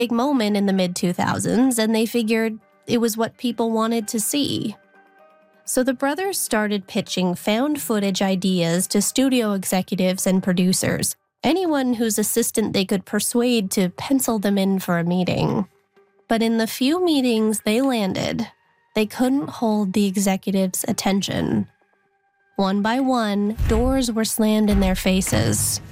big moment in the mid-2000s, and they figured it was what people wanted to see. So the brothers started pitching found footage ideas to studio executives and producers, anyone whose assistant they could persuade to pencil them in for a meeting. But in the few meetings they landed, they couldn't hold the executives' attention. One by one, doors were slammed in their faces.